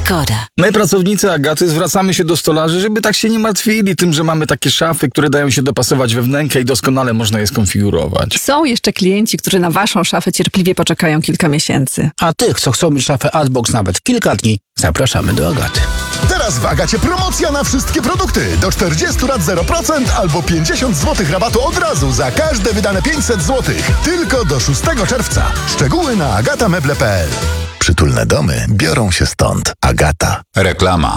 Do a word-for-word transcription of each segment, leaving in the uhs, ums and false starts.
Škoda. My, pracownicy Agaty, zwracamy się do stolarzy, żeby tak się nie martwili tym, że mamy takie szafy, które dają się dopasować we wnękę i doskonale można je skonfigurować. Są jeszcze klienci, którzy na waszą szafę cierpliwie poczekają kilka miesięcy. A tych, co chcą mieć szafę Adbox nawet w kilka dni, zapraszamy do Agaty. Teraz w Agacie promocja na wszystkie produkty. Do czterdziestu lat zero procent albo pięćdziesiąt złotych rabatu od razu za każde wydane pięćset złotych. Tylko do szóstego czerwca. Szczegóły na agatameble kropka p l. Przytulne domy biorą się stąd. Agata. Reklama.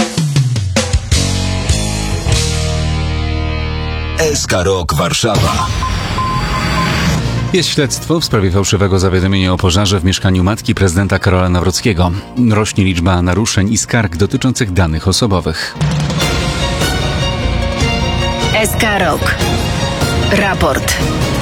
S K Rok Warszawa. Jest śledztwo w sprawie fałszywego zawiadomienia o pożarze w mieszkaniu matki prezydenta Karola Nawrockiego. Rośnie liczba naruszeń i skarg dotyczących danych osobowych. S K Rok. Raport.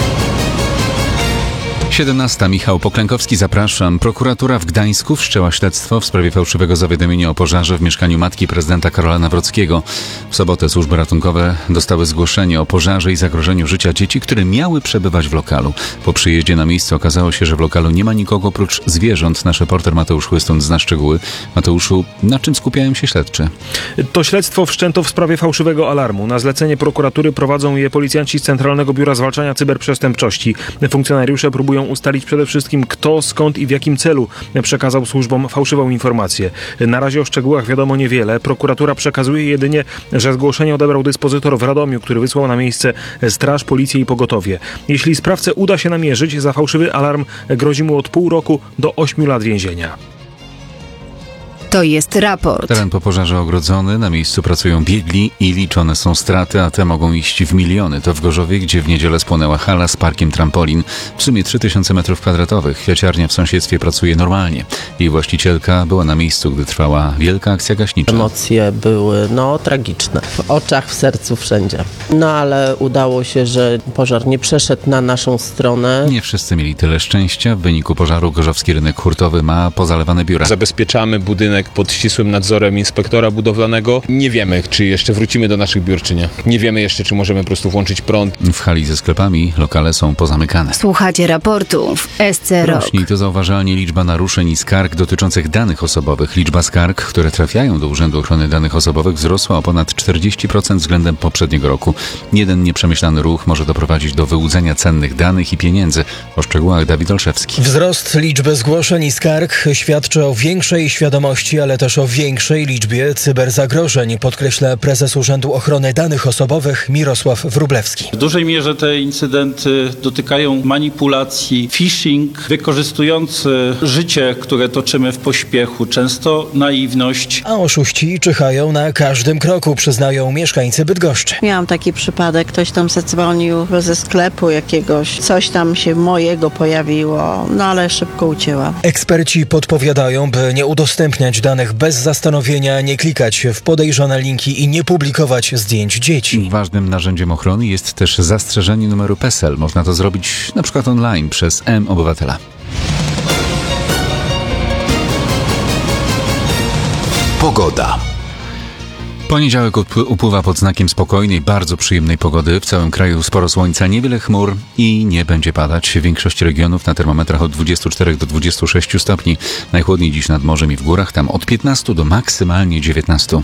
siedemnasta. Michał Poklękowski, zapraszam. Prokuratura w Gdańsku wszczęła śledztwo w sprawie fałszywego zawiadomienia o pożarze w mieszkaniu matki prezydenta Karola Nawrockiego. W sobotę służby ratunkowe dostały zgłoszenie o pożarze i zagrożeniu życia dzieci, które miały przebywać w lokalu. Po przyjeździe na miejsce okazało się, że w lokalu nie ma nikogo oprócz zwierząt. Nasz reporter Mateusz Chłystun zna szczegóły. Mateuszu, na czym skupiają się śledczy? To śledztwo wszczęto w sprawie fałszywego alarmu. Na zlecenie prokuratury prowadzą je policjanci z Centralnego Biura Zwalczania Cyberprzestępczości. Funkcjonariusze próbują ustalić przede wszystkim, kto, skąd i w jakim celu przekazał służbom fałszywą informację. Na razie o szczegółach wiadomo niewiele. Prokuratura przekazuje jedynie, że zgłoszenie odebrał dyspozytor w Radomiu, który wysłał na miejsce straż, policję i pogotowie. Jeśli sprawcę uda się namierzyć, za fałszywy alarm grozi mu od pół roku do ośmiu lat więzienia. To jest raport. Teren po pożarze ogrodzony, na miejscu pracują biegli i liczone są straty, a te mogą iść w miliony. To w Gorzowie, gdzie w niedzielę spłonęła hala z parkiem trampolin. W sumie trzy tysiące metrów kwadratowych. Kwiaciarnia w sąsiedztwie pracuje normalnie. Jej właścicielka była na miejscu, gdy trwała wielka akcja gaśnicza. Emocje były, no, tragiczne. W oczach, w sercu, wszędzie. No, ale udało się, że pożar nie przeszedł na naszą stronę. Nie wszyscy mieli tyle szczęścia. W wyniku pożaru gorzowski rynek hurtowy ma pozalewane biura. Zabezpieczamy budynek pod ścisłym nadzorem inspektora budowlanego. Nie wiemy, czy jeszcze wrócimy do naszych biur, czy nie. Nie wiemy jeszcze, czy możemy po prostu włączyć prąd. W hali ze sklepami lokale są pozamykane. Słuchacie raportu w S C Rok. Rośnie to zauważalnie liczba naruszeń i skarg dotyczących danych osobowych. Liczba skarg, które trafiają do Urzędu Ochrony Danych Osobowych, wzrosła o ponad czterdzieści procent względem poprzedniego roku. Jeden nieprzemyślany ruch może doprowadzić do wyłudzenia cennych danych i pieniędzy. O szczegółach Dawid Olszewski. Wzrost liczby zgłoszeń i skarg świadczy o większej świadomości, ale też o większej liczbie cyberzagrożeń, podkreśla prezes Urzędu Ochrony Danych Osobowych Mirosław Wróblewski. W dużej mierze te incydenty dotykają manipulacji, phishing, wykorzystujący życie, które toczymy w pośpiechu, często naiwność. A oszuści czyhają na każdym kroku, przyznają mieszkańcy Bydgoszczy. Miałam taki przypadek, ktoś tam zadzwonił ze sklepu jakiegoś, coś tam się mojego pojawiło, no ale szybko ucięłam. Eksperci podpowiadają, by nie udostępniać danych bez zastanowienia, nie klikać w podejrzane linki i nie publikować zdjęć dzieci. Ważnym narzędziem ochrony jest też zastrzeżenie numeru PESEL. Można to zrobić na przykład online przez M-Obywatela. Pogoda. Poniedziałek upływa pod znakiem spokojnej, bardzo przyjemnej pogody. W całym kraju sporo słońca, niewiele chmur i nie będzie padać. Większość regionów na termometrach od dwudziestu czterech do dwudziestu sześciu stopni. Najchłodniej dziś nad morzem i w górach, tam od piętnastu do maksymalnie dziewiętnastu.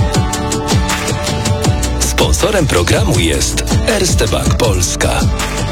Sponsorem programu jest Erste Bank Polska.